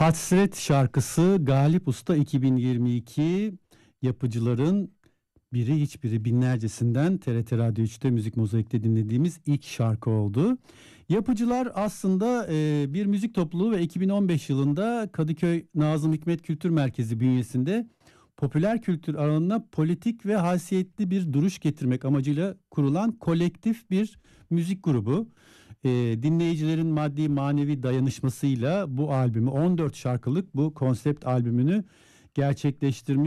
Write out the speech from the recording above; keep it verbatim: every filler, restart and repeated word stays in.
Hasret şarkısı Galip Usta iki bin yirmi iki yapıcıların biri hiçbiri binlercesinden T R T Radyo üçte Müzik Mozaik'te dinlediğimiz ilk şarkı oldu. Yapıcılar aslında e, bir müzik topluluğu ve iki bin on beş yılında Kadıköy Nazım Hikmet Kültür Merkezi bünyesinde popüler kültür alanına politik ve haysiyetli bir duruş getirmek amacıyla kurulan kolektif bir müzik grubu. E, dinleyicilerin maddi manevi dayanışmasıyla bu albümü on dört şarkılık bu konsept albümünü gerçekleştirmiş.